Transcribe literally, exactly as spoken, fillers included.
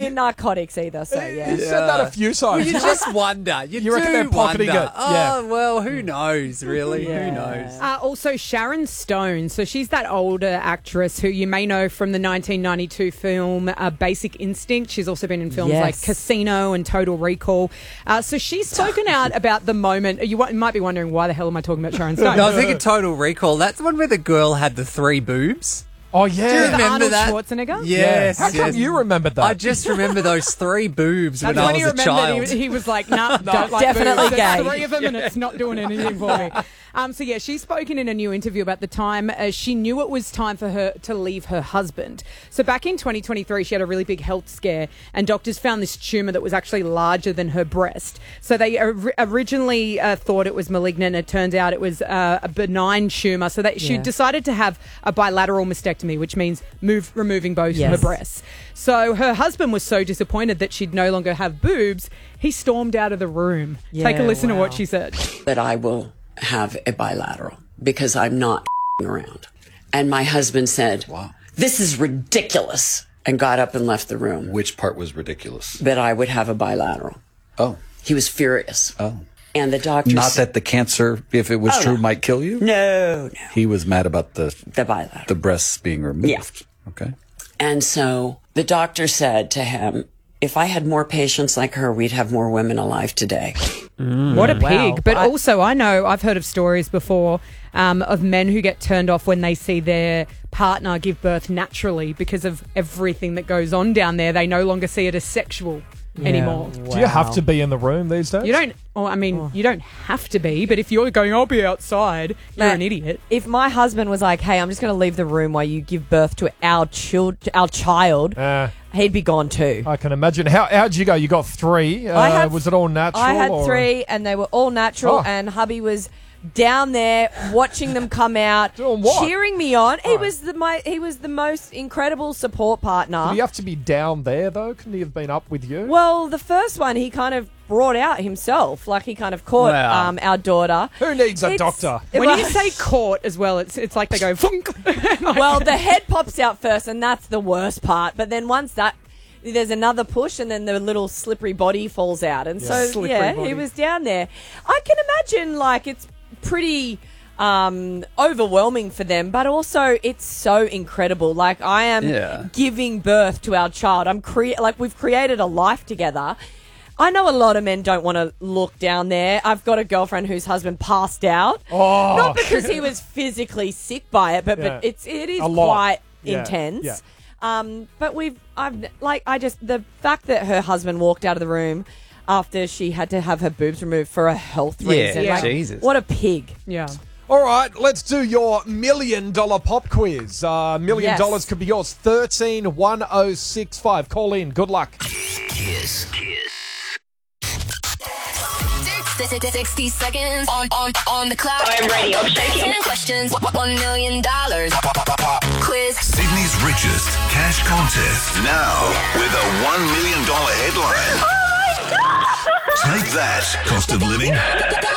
into narcotics either, so yeah. You said that a few times. You just wonder. You, You do reckon they're pocketing wonder. it? Oh, Yeah. well, who knows, really? Yeah. Who knows? Uh, also, Sharon Stone. So she's that older actress who you may know from the nineteen ninety-two film uh, Basic Instinct. She's also been in films Yes. like Casino and Total Recall. Uh, so she's spoken out about the moment. You wa- might be wondering, why the hell am I talking about Sharon Stone? No, I was thinking Total Recall. That's the one where the girl had the three boobs. Oh, Do you yeah. remember Arnold that? Schwarzenegger? Yes. How come yes. you remembered that? I just remember those three boobs when That's I when he was a remembered child. he, he was like, nah, don't like Definitely boobs. There's gay. three of them and it's not doing anything for me. Um, so, yeah, she's spoken in a new interview about the time uh, she knew it was time for her to leave her husband. So back in twenty twenty-three, she had a really big health scare and doctors found this tumour that was actually larger than her breast. So they or- originally uh, thought it was malignant. It turns out it was uh, a benign tumour. So that she Yeah. decided to have a bilateral mastectomy, which means move removing both Yes. her breasts. So her husband was so disappointed that she'd no longer have boobs, he stormed out of the room. Take a Yeah, listen to wow. what she said. That I will have a bilateral because I'm not around. And my husband said, Wow. this is ridiculous, and got up and left the room. Which part was ridiculous? That I would have a bilateral. Oh. He was furious. Oh. And the doctor Not said, that the cancer, if it was Oh, true, no. might kill you? no, no, He was mad about the the bilateral. the breasts being removed. Yeah. Okay. And so the doctor said to him, if I had more patients like her, we'd have more women alive today. What a Wow. pig. But I- also, I know, I've heard of stories before um, of men who get turned off when they see their partner give birth naturally because of everything that goes on down there. They no longer see it as sexual anymore. Do you have to be in the room these days? You don't, well, I mean, you don't have to be, but if you're going, I'll be outside, you're Matt, an idiot. If my husband was like, hey, I'm just going to leave the room while you give birth to our, child, our child, Uh, he'd be gone too. I can imagine. How how'd you go? You got three. Uh, I had- was it all natural? I had or- three, and they were all natural, Oh. and hubby was down there watching them come out, Doing what? cheering me on. He Oh. was the my he was the most incredible support partner. Did he have to be down there though? Couldn't he have been up with you? Well, the first one he kind of brought out himself, like he kind of caught Wow. um, our daughter. Who needs a It's- doctor? it When was- you say caught as well, it's it's like they go, funk. well, the head pops out first, and that's the worst part. But then once that, there's another push, and then the little slippery body falls out. And so, Slippery yeah, body. he was down there. I can imagine, like, it's pretty um, overwhelming for them, but also it's so incredible. Like, I am Yeah. giving birth to our child. I'm cre- like, we've created a life together. I know a lot of men don't want to look down there. I've got a girlfriend whose husband passed out. Oh. Not because he was physically sick by it, but, Yeah. but it's it is A lot. quite Yeah, intense. yeah. Um, but we've I've like I just the fact that her husband walked out of the room after she had to have her boobs removed for a health Yeah, reason. yeah. Like, Jesus. what a pig. Yeah. All right, let's do your million dollar pop quiz. Uh, million Yes. dollars could be yours. Thirteen one oh six five. Call in. Good luck. Kiss. sixty seconds on, on, on the clock. I'm ready. I'm shaking. ten questions. One million dollars. Quiz. Sydney's richest cash contest. Now with a one million dollar headline. Take that, cost of living.